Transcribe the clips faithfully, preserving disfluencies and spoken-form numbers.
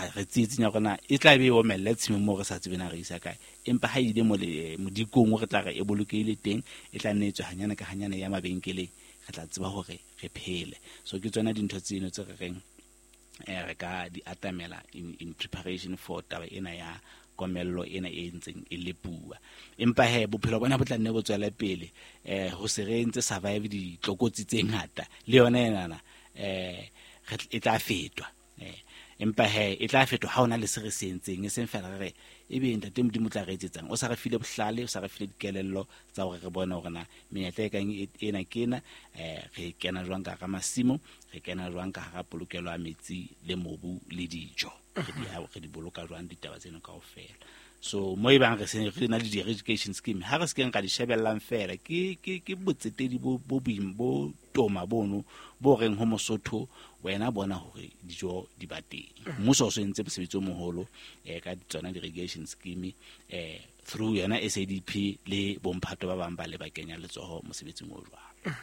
re tsietsenya gona e tla be o melle tshimo mo re sa tsebena re isa kae empa ha ile mo le modikong re tla re e bolokeile teng e tla netswe hanyane ka hanyane ya mabenkeleng re tla tseba hore re phele so ke tsona dintho tseno tse re reng eh re ka di atamela in, in preparation for taba ena ya komello ena e ntseng e le pua empa he bophelo bona bo tla nne bo tswela pele eh ho se re ntse survive di tlokotsi tse ngata le yona enana eh e tla fetwa eh empa he e tla fetwa ha ona le se re sentseng e seng fela re ebe ntate modimo tla re etsetsang o sa re file bohlale o sa re file dikelello tsa hore re bone hore na menyetla e kang ena kena eh re kena jwang ka ga masimo re kena jwang ka ga polokelo ya metsi le mobu le dijo re di ha re di boloka jwang ditaba tseno kaofela so mo e bang re se re na le di education scheme ha re se keng ka di shebellang fela ke ke ke botsetedi bo bo bo toma bono bo reng ho Mosotho wena bona hore dijo di bateng mmuso o se ntse bosebetsi o moholo eh ka tsona di irrigation scheme eh through yona S A D P le bomphato ba bang ba le bakenya letsoho mosebetsing o jwalo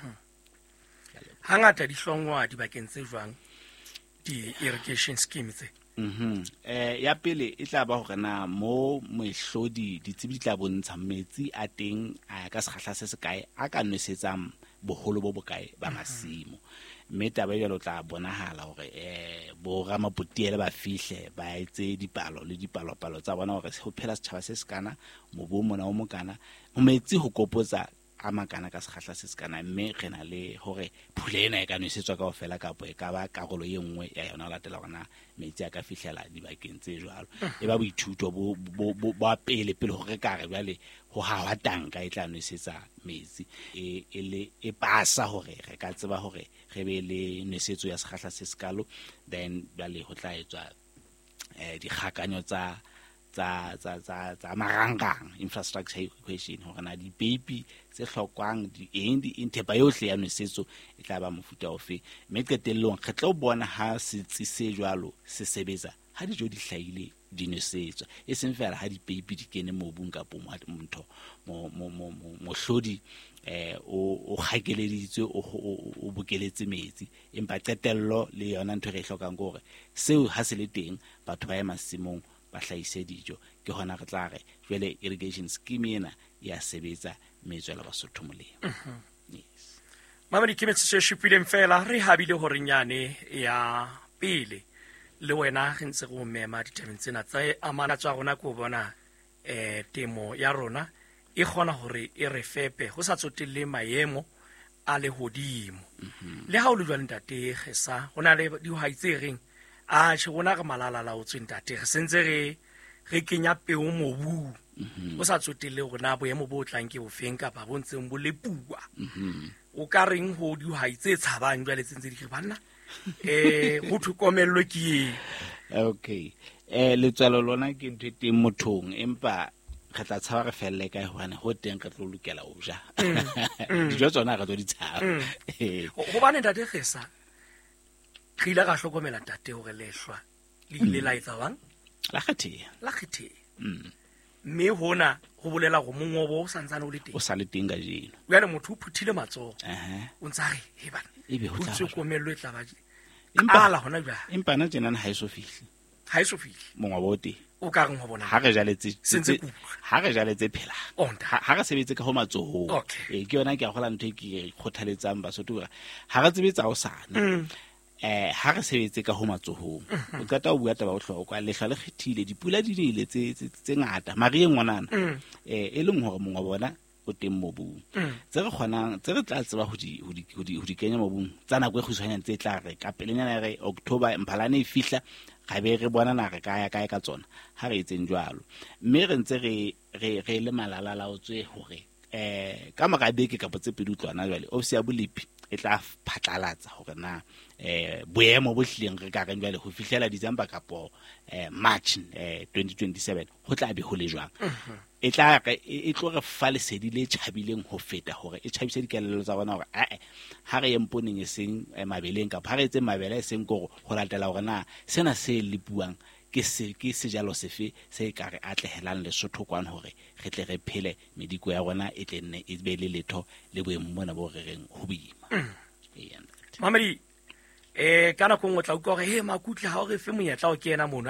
hangata di hlongwa di bakeng tse jwang di irrigation scheme tse mhm eh ya pele e tla ba hore na mo mehlodi ditsebi tla bontsha metsi a teng a ka sekgahla se se kae a ka nwesetsang boholo bo bokae ba masimo mme taba jalo tla bonahala hore eh bo ramaputiele ba fihle ba etse dipalo le dipalo palo tsa bona hore ho phela setjhaba se sekana mobu mona o mokana ho metsi ho kopotsa a makana ka sekgahla se sekana mme re na le hore phule ena e ka nwesetswa kaofela kapo e ka ba karolo e nngwe ya yona latela gona metsi a ka fihlela dibakeng tse jwalo e ba boithuto bo ba pele pele hore ka re bale ho hawa tanka e tla nwesetsa metsi e ele e pasa hore re ka tseba hore re be le nwesetso ya sekgahla se sekalo then bale ho tla etswa eh dikgakanyo tsa tsa tsa tsa tsa marangrang infrastructure equation hore na di baby tse hlokwang di eng di intepa yohle ya nwesetso e tla ba mofuta ofe mme qetellong re tlo bona ha se tsise jwalo se sebetsa ha dijo di hlaile di nwesetswa e seng fela ha di baby di kene mobung ka pomo motho mo mo mo mohlodi eh o khakeleditswe o bokeletse metsi empa qetello le yona ntho re hlokang gore seo ha se le teng batho ba ya masimong ba hlaise dijo ke hona re tla re jwale irrigation scheme ena ya sebetsa metswela Basotho molemo yes mama di kemetsi se shipileng fela re habile hore nyane ya pele le wena ge ntse go mema ditabeng tsena tsa amana tsa rona go bona eh temo ya rona e gona hore e re fepe go sa tsotelle maemo a le hodimo le ha o le jwa ntate gesa hona le dihwai tse reng a tse gona re malala la o tswentate re sentse re re kenya peo mobu o sa tsotelle gona boemo bo tlang ke ofeng ka ba bontseng bo le pua o ka reng ho dihwai tse tshabang jwa le tsentse di re banna eh go thukomello ke okay eh letswalo lona ke ntwe teng mothong empa re tla tshaba re felle kae hwane ho teng re tlo lokela o ja dijo tsona re tlo di tshaba go bane ntate gesa re ile ga hlokomela tate hore lehlwa le ile la etsa bang la khathea la khathea mme hona go bolela go mongobo o santsana o le teng o sa le teng ga jeno o ya le motho o phuthile matso eh o ntsa re he bana ebe ho tla komello e tla ba impala hona jwa impana tjena ha iso fihle ha iso fihle mongobote o ka reng ho bona ha re jaletse sentse ha re jaletse phela ha re sebetse ka ho matsoho e ke yona ke a gola ntho e ke khothaletsang Basotho ha re tsebetsa o sana eh ha re sebetse ka ho matsohong o qeta o bua taba o hlokwa lehla le khethile dipula di dile tse tse ngata marieng ngwanana eh e leng hore mongwa bona o teng mobung tse re kgonang tse re tla tseba ho di ho di ho di kenya mobung tsana go khuswanya tse tla re ka pelenyana re October mphalane e fihla ga be re bona na re ka ya kae ka tsona ha re etseng jwalo mme re ntse re re re le malala la o tswe hore eh ka maka beke ka botse pedi utlwana jwale ofisi ya bolipi e tla phatlalatsa hore na eh boemo bo hlileng re ka re jwale ho fihlela December kapo eh March eh twenty twenty-seven ho tla be ho le jwang e tla e tlo re fa lesedi le tshabileng ho feta hore e tshabise dikelello tsa bona hore a ha re emponeng e seng mabeleng ka ha re etse mabele e seng go go latela hore na sena se le buang ke se ke sejalo sefe se ka re atlehelang Lesotho kwana hore re tle re phele mediko ya rona e tlenne e be le letho le boemo bona bo re reng ho boima mamadi eh kana go ngotla utlwa gore he makutla ha o re fe monyetla o ke ena mona